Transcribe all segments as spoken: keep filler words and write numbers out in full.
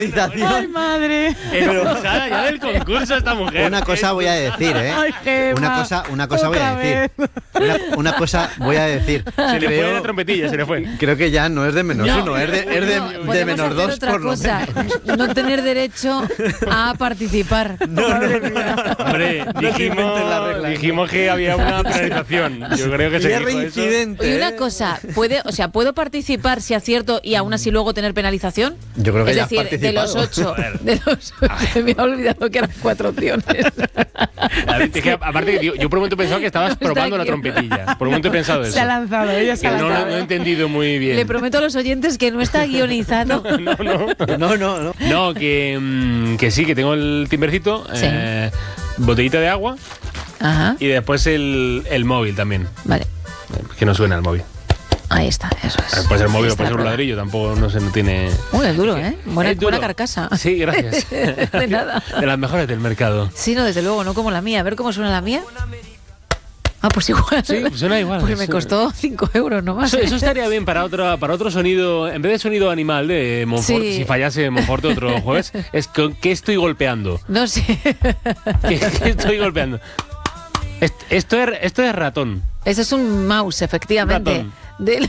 Ay, madre. Enojada ya del concurso esta mujer. Una cosa voy a decir, ¿eh? Ay, Gemma, una cosa, una cosa voy a otra decir. Una, una cosa voy a decir. Se le Creo- fue la trompetilla, se le fue. Creo que ya no es de menos No, uno, es de, es de, no, de podemos menos hacer dos otra por lo cosa, menos. no tener derecho a participar. No, no, no. Hombre, No se inventen la dijimos, regla. dijimos que había una penalización. Yo creo que se Y es dijo eso. reincidente. Y una ¿eh? cosa, puede, o sea, ¿puedo participar si acierto y aún así luego tener penalización? Yo creo que es ya has decir, de los participado. ocho, de los ocho, me ha olvidado que eran cuatro opciones. A ver, es que, aparte, yo, yo por un momento pensaba que estabas No está probando la aquí. trompetilla. Por un momento he pensado eso. Se ha lanzado, ella se Que ha no, lanzado. no he entendido muy bien. Le prometo a los oyentes que no está guionizado. No, no. No, no, no. No, que, mm, que sí, que tengo el timbercito, Sí. eh, botellita de agua Ajá, y después el, el móvil también. vale. Eh, Que no suena el móvil. Ahí está, eso es. Eh, Puede ser móvil o Esta puede ser un prueba. ladrillo, tampoco no sé, no tiene. Uy, es duro, ¿eh? Buena, Es duro. buena carcasa. Sí, gracias. De nada. De las mejores del mercado. Sí, no, desde luego, no como la mía. A ver cómo suena la mía. Ah, pues igual. Sí, suena igual. Porque me Sí. costó cinco euros nomás. Eso, eso estaría bien para otro, para otro sonido, en vez de sonido animal de Monfort, Sí. si fallase Monfort otro jueves, es con qué estoy golpeando. No sé. ¿Qué, qué estoy golpeando? Est- Esto es, esto es ratón. Ese es un mouse, efectivamente. Ratón. Del...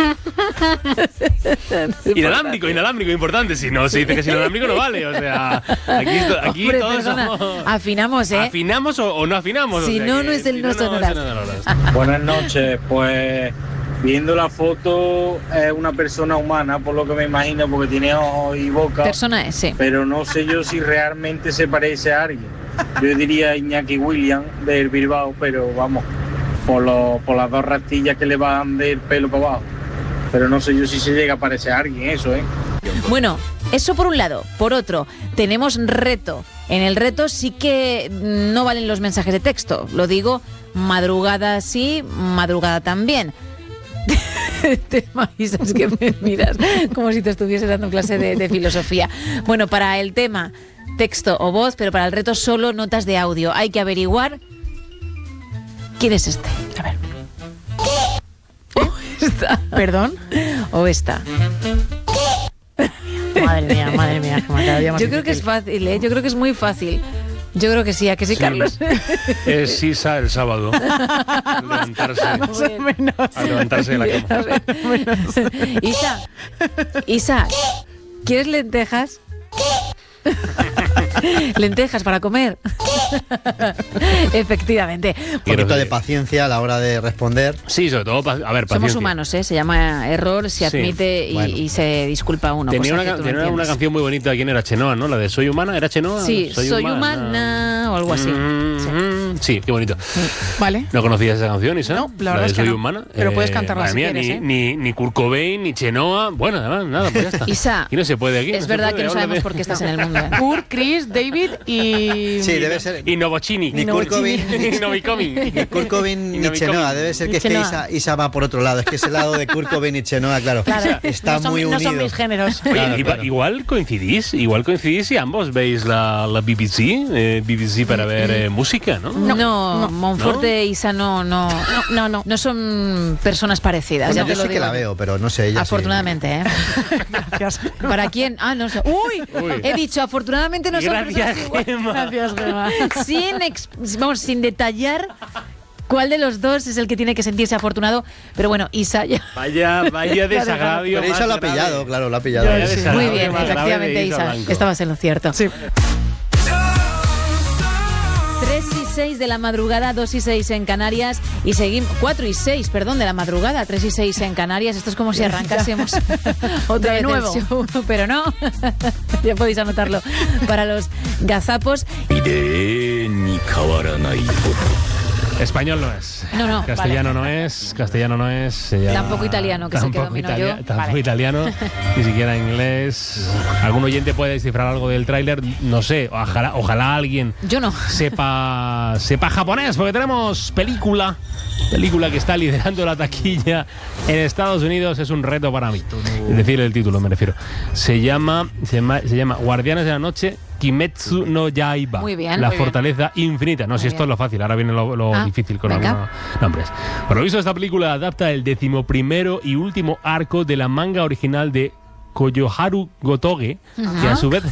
Inalámbrico, inalámbrico, importante. Si no se dice que es inalámbrico, no vale. O sea, aquí, to- aquí Hombre, todos perdona, somos- afinamos, ¿eh? ¿Afinamos o, o no afinamos? Si O sea no, que no es del si no sonoras. es sonoras. Buenas noches, pues viendo la foto es una persona humana, por lo que me imagino, porque tiene ojos y boca, Persona es, sí. pero no sé yo si realmente se parece a alguien. Yo diría Iñaki William del Bilbao, pero vamos, por, lo- por las dos rastillas que le van del pelo para abajo. Pero no sé yo si se llega a parecer a alguien eso, ¿eh? Bueno, eso por un lado. Por otro, tenemos reto. En el reto sí que no valen los mensajes de texto. Lo digo, madrugada sí, madrugada también. Tema, Isa, es que me miras como si te estuviese dando clase de, de filosofía. Bueno, para el tema texto o voz, pero para el reto solo notas de audio. Hay que averiguar quién es este. A ver. ¿O esta? ¿Perdón? ¿O esta? Madre mía, madre mía. Gemma, cada día más Yo creo que es difícil. fácil, ¿eh? Yo creo que es muy fácil. Yo creo que sí, ¿a que sí, Sí. Carlos? Es Isa el sábado. A levantarse, Más o menos. a levantarse de la A cama. ver. Isa, Isa, ¿quieres lentejas? Lentejas para comer. Efectivamente. Un poquito de paciencia a la hora de responder. Sí, sobre todo, pa- a ver, paciencia. Somos humanos, ¿eh? Se llama error, se Sí. admite y, Bueno. y se disculpa uno. Tenía, cosa una, que ca- tú no tenía una entiendes. canción muy bonita. ¿Quién era? Chenoa, ¿no? La de Soy Humana. ¿Era Chenoa? Sí, soy, humana o algo así. Mm, Sí. mm, sí, qué bonito. Vale. ¿No conocías esa canción, Isa? No, la verdad de es que Soy no. Humana. Pero puedes cantarla madre si mía, quieres, ni, ¿eh? ni, ni Kurt Cobain, ni Chenoa. Bueno, además, nada, pues ya está. Isa, Y no se puede aquí. es se verdad puede, que no habla sabemos de- por qué estás en el mundo. ¿eh? Kurt, Chris, David y... Sí, debe ser. Y Novocini. Ni Kurt Cobain, Y Novikomi. ni Kurt Cobain Y ni Novikomi. Chenoa. Debe ser que es que Chenoa. Isa, Isa va por otro lado. Es que ese lado de Kurt Cobain y Chenoa, claro, Claro, está no son, muy no unido. son mis géneros. Oye, Claro, iba- claro. igual coincidís, igual coincidís y ambos veis la, la B B C, eh, B B C para ver eh, música, ¿no? No, no. Monforte ¿No? e Isa no, no, No, no. no son personas parecidas. Bueno, ya te yo lo sí que digo. la veo, pero no sé ella. sí. Afortunadamente, ¿eh? Gracias. ¿Para quién? Ah, no sé. ¡Uy! Uy. He dicho, afortunadamente no son Gracias, personas iguales. Gemma. Gracias, Gemma. Sin, ex- vamos, sin detallar cuál de los dos es el que tiene que sentirse afortunado. Pero bueno, Isa ya. Vaya, vaya desagravio. Pero Isa más lo ha grave. pillado, claro, lo ha pillado. Vaya Sí. desagravio Muy bien, más grave efectivamente, de Isa. Blanco. Estabas en lo cierto. Sí. tres y seis de la madrugada, dos y seis en Canarias y seguimos, cuatro y seis, perdón, de la madrugada, tres y seis en Canarias. Esto es como si arrancásemos otra De vez nuevo. el show, pero no, ya podéis anotarlo para los gazapos. Español no es. No, no, Castellano no es. Castellano no es. se llama- Tampoco italiano, que es el que tampoco domino italia- yo. Tampoco Vale. italiano, ni siquiera inglés. ¿Algún oyente puede descifrar algo del tráiler? No sé, ojalá, ojalá alguien Yo no. sepa, sepa japonés, porque tenemos película. Película que está liderando la taquilla en Estados Unidos. Es un reto para mí. Es decir, el título me refiero. Se llama, se llama, se llama Guardianes de la Noche Kimetsu no Yaiba. Muy bien, La muy bien. fortaleza infinita. No, si Muy esto es bien. lo fácil, ahora viene lo, lo Ah, difícil con venga. algunos nombres. Por lo visto, esta película adapta el decimoprimero y último arco de la manga original de Koyoharu Gotoge, que a su vez